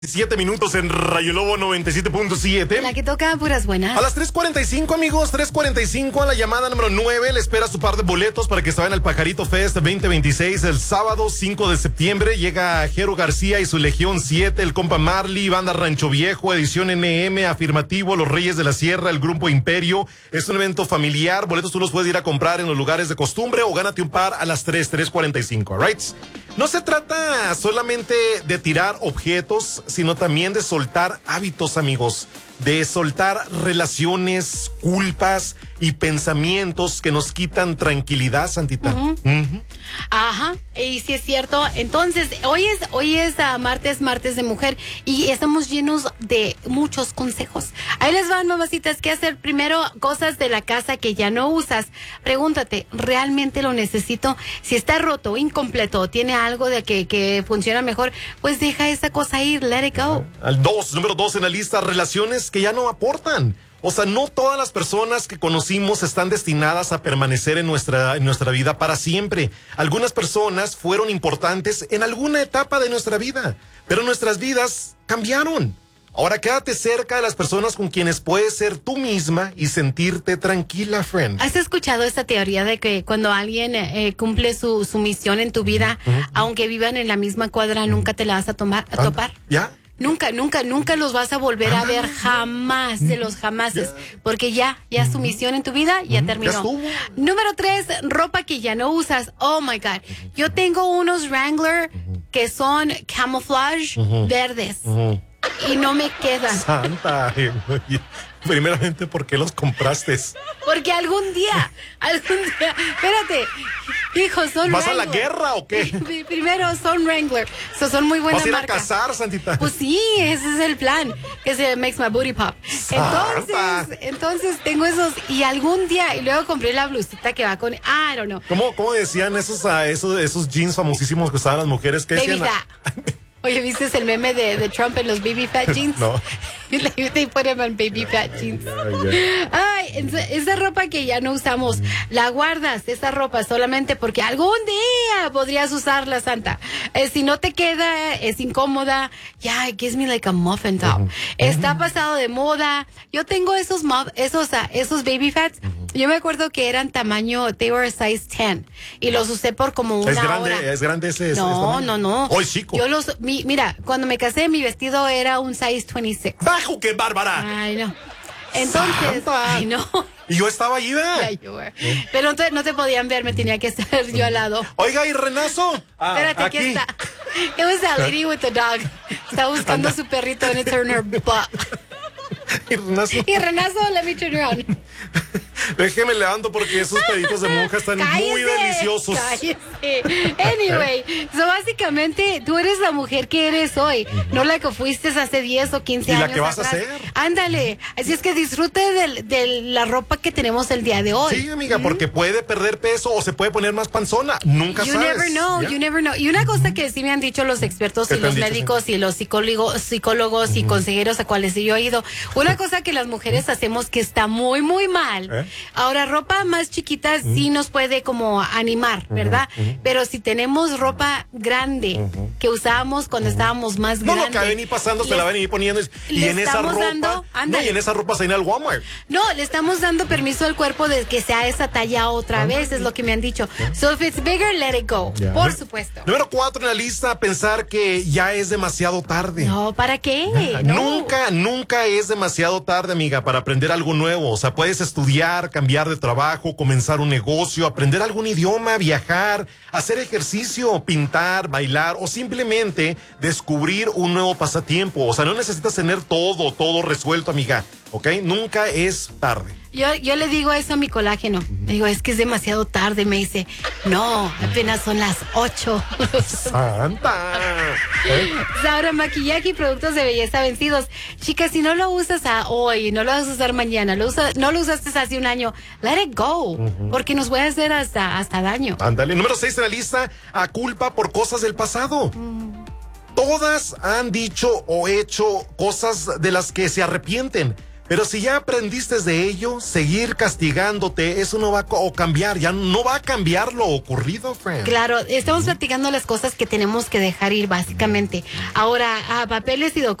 7 minutos en Rayo Lobo 97.7. La que toca puras buenas. A las 3:45, amigos, 3:45 a la llamada número 9. Le espera su par de boletos para que se vayan al Pajarito Fest 2026 el sábado 5 de septiembre. Llega Jero García y su Legión 7, el compa Marley, Banda Rancho Viejo, Edición NM, Afirmativo, Los Reyes de la Sierra, el Grupo Imperio. Es un evento familiar. Boletos tú los puedes ir a comprar en los lugares de costumbre o gánate un par a las 3:45, right? No se trata solamente de tirar objetos, sino también de soltar hábitos, amigos, de soltar relaciones, culpas y pensamientos que nos quitan tranquilidad, Santita. Ajá, y sí es cierto. Entonces, hoy es martes de mujer y estamos llenos de muchos consejos. Ahí les van, mamacitas, ¿qué hacer? Primero, cosas de la casa que ya no usas. Pregúntate, ¿realmente lo necesito? Si está roto, incompleto, tiene algo de que funciona mejor, pues deja esa cosa ir, let it go. Número 2 en la lista, relaciones que ya no aportan. O sea, no todas las personas que conocimos están destinadas a permanecer en nuestra vida para siempre. Algunas personas fueron importantes en alguna etapa de nuestra vida, pero nuestras vidas cambiaron. Ahora quédate cerca de las personas con quienes puedes ser tú misma y sentirte tranquila, friend. ¿Has escuchado esta teoría de que cuando alguien cumple su misión en tu vida, aunque vivan en la misma cuadra, nunca te la vas a topar? ¿Ya? Nunca los vas a volver a ver jamás de los jamases, porque ya su misión en tu vida ya terminó. Número 3, ropa que ya no usas. Oh my God. Yo tengo unos Wrangler que son camouflage verdes y no me quedan. Santa, primeramente, ¿por qué los compraste? Porque algún día, espérate, hijo, son ¿Vas Wrangler. a la guerra o qué? Primero son Wrangler, son muy buenas marcas. ¿Vas a ir a cazar, Santita? Pues sí, ese es el plan, que se makes my booty pop. Entonces tengo esos y algún día, y luego compré la blusita que va con, I don't know. ¿Cómo decían esos jeans famosísimos que usaban las mujeres? ¿Qué Baby decían? fat. Oye, ¿viste el meme de Trump en los baby fat jeans? No. They put him on baby fat jeans. Ay, esa ropa que ya no usamos, la guardas, esa ropa solamente porque algún día podrías usarla, Santa. Si no te queda, es incómoda. Yeah, it gives me like a muffin top. Está pasado de moda. Yo tengo esos baby fats. Yo me acuerdo que eran tamaño, they were a size 10. Y los usé por como una hora. ¿Es grande ese? No. Hoy chico. Mira, cuando me casé, mi vestido era un size 26. ¡Bajo, qué bárbara! Ay, no. Entonces, Santa. ay, no. Y yo estaba allí, ¿verdad? Pero entonces no te podían ver, me tenía que estar yo al lado. Oiga, ¿y Renazo? Espérate, aquí está. It was that lady with the dog. Estaba buscando a su perrito and it turned her butt. Y Renazo, let me turn around. Déjeme levanto porque esos peditos de monja están muy deliciosos. Cállese. Anyway, básicamente tú eres la mujer que eres hoy, no la que fuiste hace 10 o 15 años. ¿Y la que vas atrás. a hacer? Ándale. Así es que disfrute de la ropa que tenemos el día de hoy. Sí, amiga, porque puede perder peso o se puede poner más panzona. Nunca You sabes. You never know. Y una cosa que sí me han dicho los expertos y los médicos y los psicólogos y consejeros a cuales yo he ido, una cosa que las mujeres hacemos que está muy, muy mal. Ahora, ropa más chiquita sí nos puede como animar, ¿verdad? Pero si tenemos ropa grande que usábamos cuando estábamos más grandes. No, lo que ven y pasando se la ven y poniendo. Y en esa ropa. Y en esa ropa se viene al Walmart. No, le estamos dando permiso al cuerpo de que sea esa talla otra vez, es lo que me han dicho. So if it's bigger, let it go. Por supuesto. Número 4 en la lista, pensar que ya es demasiado tarde. No, ¿para qué? Nunca es demasiado tarde, amiga, para aprender algo nuevo. O sea, puedes estudiar, cambiar de trabajo, comenzar un negocio, aprender algún idioma, viajar, hacer ejercicio, pintar, bailar o simplemente descubrir un nuevo pasatiempo. O sea, no necesitas tener todo resuelto, amiga. ¿Ok? Nunca es tarde. Yo le digo eso a mi colágeno. Le digo, es que es demasiado tarde. Me dice, no, apenas son las 8. ¡Santa! Ahora, maquillaje y productos de belleza vencidos. Chicas, si no lo usas hoy, no lo vas a usar mañana, no lo usaste hace un año, let it go. Porque nos puede hacer hasta daño. Ándale. Número 6 en la lista, a culpa por cosas del pasado. Todas han dicho o hecho cosas de las que se arrepienten. Pero si ya aprendiste de ello, seguir castigándote, eso no va a cambiar, ya no va a cambiar lo ocurrido, friend. Claro, estamos platicando las cosas que tenemos que dejar ir, básicamente. Ahora, a papeles y documentos.